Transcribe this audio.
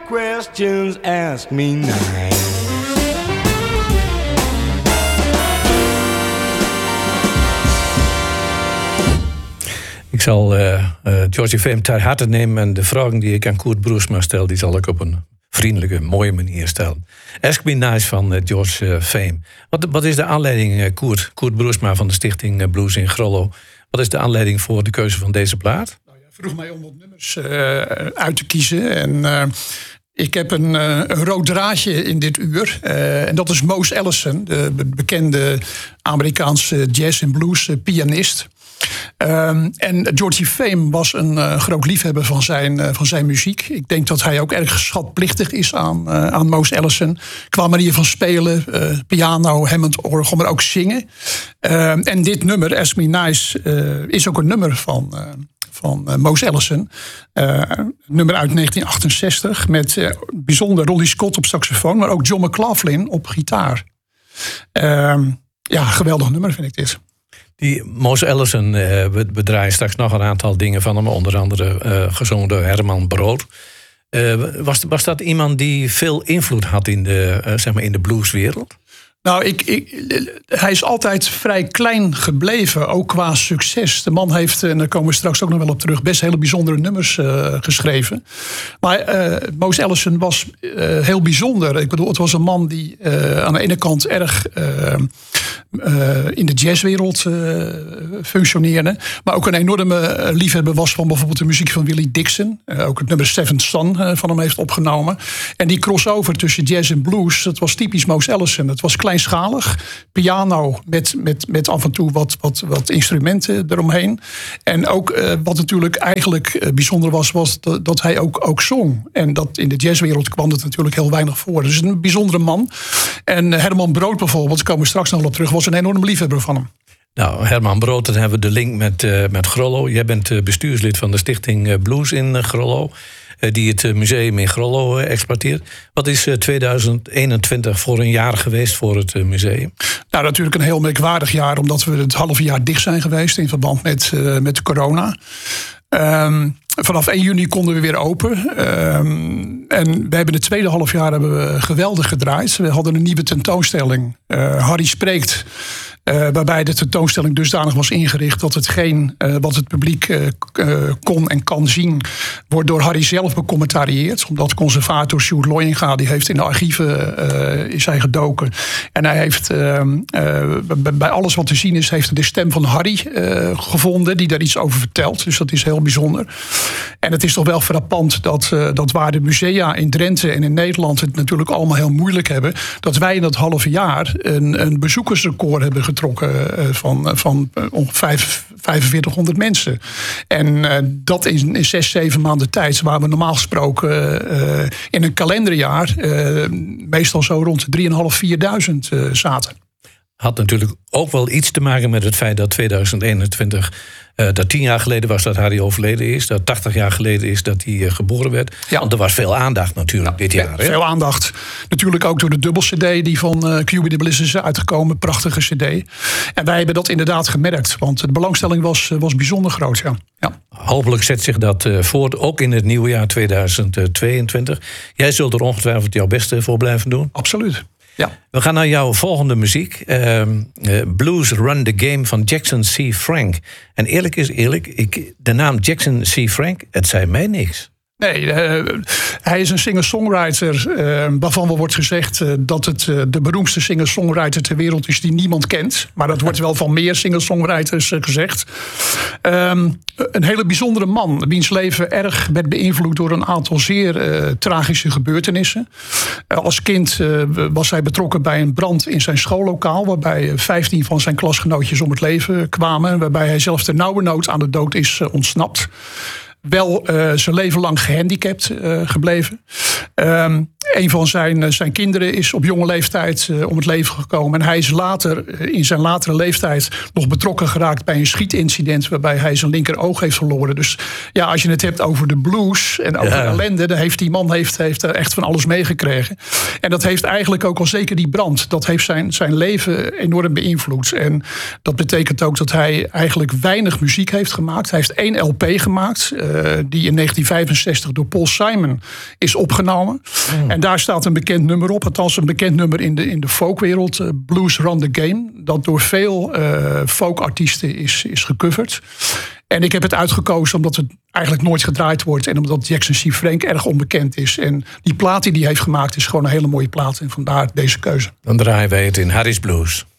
questions, ask me nice. Ik zal Georgie Fame ter harte nemen en de vragen die ik aan Koert Broersma stel, die zal ik op een vriendelijke, mooie manier stellen. Ask Me Nice van George Fame. Wat is de aanleiding, Koert Broersma van de stichting Blues in Grollo? Wat is de aanleiding voor de keuze van deze plaat? Nou, jij vroeg mij om wat nummers uit te kiezen. En ik heb een rood draadje in dit uur. En dat is Mose Allison, de bekende Amerikaanse jazz- en blues pianist. En Georgie Fame was een groot liefhebber van zijn muziek. Ik denk dat hij ook erg schatplichtig is aan Mose Allison. Qua manier van spelen, piano, Hammond orgel, maar ook zingen. En dit nummer, Ask Me Nice, is ook een nummer van Mose Allison. Nummer uit 1968 met bijzonder Ronnie Scott op saxofoon, maar ook John McLaughlin op gitaar. Geweldig nummer vind ik dit. Die Mose Allison, we draaien straks nog een aantal dingen van hem. Onder andere gezongen door Herman Brood. Was dat iemand die veel invloed had in de blueswereld? Nou, hij is altijd vrij klein gebleven, ook qua succes. De man heeft, en daar komen we straks ook nog wel op terug, best hele bijzondere nummers geschreven. Maar Mose Allison was heel bijzonder. Ik bedoel, het was een man die aan de ene kant erg in de jazzwereld functioneerde, maar ook een enorme liefhebber was van bijvoorbeeld de muziek van Willie Dixon. Ook het nummer Seventh Son van hem heeft opgenomen. En die crossover tussen jazz en blues, dat was typisch Mose Allison. Het was kleinschalig, piano met af en toe wat instrumenten eromheen. En ook wat natuurlijk eigenlijk bijzonder was dat hij ook zong. En dat in de jazzwereld kwam dat natuurlijk heel weinig voor. Dus een bijzondere man. En Herman Brood bijvoorbeeld, daar komen we straks nog wel op terug, was een enorm liefhebber van hem. Nou, Herman Brood, dan hebben we de link met Grollo. Jij bent bestuurslid van de stichting Blues in Grollo, die het museum in Grollo exploiteert. Wat is 2021 voor een jaar geweest voor het museum? Nou, natuurlijk een heel merkwaardig jaar, omdat we het halve jaar dicht zijn geweest in verband met corona. Vanaf 1 juni konden we weer open. En we hebben het tweede halfjaar geweldig gedraaid. We hadden een nieuwe tentoonstelling. Harry Spreekt. Waarbij de tentoonstelling dusdanig was ingericht dat hetgeen wat het publiek kon en kan zien, wordt door Harry zelf becommentarieerd. Omdat conservator Sjoerd Looyenga, die heeft in de archieven is hij gedoken. En hij heeft bij alles wat te zien is, heeft hij de stem van Harry gevonden, die daar iets over vertelt. Dus dat is heel bijzonder. En het is toch wel frappant dat waar de musea in Drenthe en in Nederland het natuurlijk allemaal heel moeilijk hebben, dat wij in dat halve jaar een bezoekersrecord hebben getrokken van ongeveer 4500 mensen. En dat in 6-7 maanden tijd, waar we normaal gesproken in een kalenderjaar meestal zo rond 3.500-4.000 zaten. Had natuurlijk ook wel iets te maken met het feit dat 2021... dat 10 jaar geleden was dat Harry overleden is. Dat 80 jaar geleden is dat hij geboren werd. Ja. Want er was veel aandacht natuurlijk dit jaar. Hè? Veel aandacht. Natuurlijk ook door de dubbel-cd die van QB the Bliss is uitgekomen. Prachtige cd. En wij hebben dat inderdaad gemerkt. Want de belangstelling was bijzonder groot. Ja. Hopelijk zet zich dat voort, ook in het nieuwe jaar 2022. Jij zult er ongetwijfeld jouw beste voor blijven doen. Absoluut. Ja. We gaan naar jouw volgende muziek. Blues Run the Game van Jackson C. Frank. En eerlijk is eerlijk, de naam Jackson C. Frank, het zei mij niks. Nee, hij is een singer-songwriter waarvan wel wordt gezegd dat het de beroemdste singer-songwriter ter wereld is die niemand kent. Maar dat wordt wel van meer singer-songwriters gezegd. Een hele bijzondere man, wiens leven erg werd beïnvloed door een aantal zeer tragische gebeurtenissen. Als kind was hij betrokken bij een brand in zijn schoollokaal, waarbij 15 van zijn klasgenootjes om het leven kwamen, waarbij hij zelfs ternauwernood aan de dood is ontsnapt. Wel zijn leven lang gehandicapt gebleven. Een van zijn kinderen is op jonge leeftijd om het leven gekomen. En hij is later, in zijn latere leeftijd, nog betrokken geraakt bij een schietincident waarbij hij zijn linkeroog heeft verloren. Dus ja, als je het hebt over de blues en over ellende, dan heeft die man heeft er echt van alles meegekregen. En dat heeft eigenlijk ook al zeker die brand. Dat heeft zijn leven enorm beïnvloed. En dat betekent ook dat hij eigenlijk weinig muziek heeft gemaakt. Hij heeft 1 LP gemaakt, die in 1965 door Paul Simon is opgenomen. En daar staat een bekend nummer op. Althans een bekend nummer in de folkwereld. Blues Run the Game. Dat door veel folkartiesten is gecoverd. En ik heb het uitgekozen omdat het eigenlijk nooit gedraaid wordt. En omdat Jackson C. Frank erg onbekend is. En die plaat die hij heeft gemaakt is gewoon een hele mooie plaat. En vandaar deze keuze. Dan draaien wij het in Harry's Blues.